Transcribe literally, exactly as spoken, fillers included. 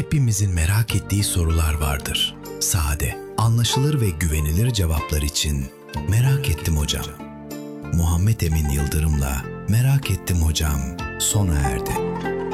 hepimizin merak ettiği sorular vardır. Sade, anlaşılır ve güvenilir cevaplar için Merak Ettim Hocam. Muhammed Emin Yıldırım'la Merak Ettim Hocam sona erdi.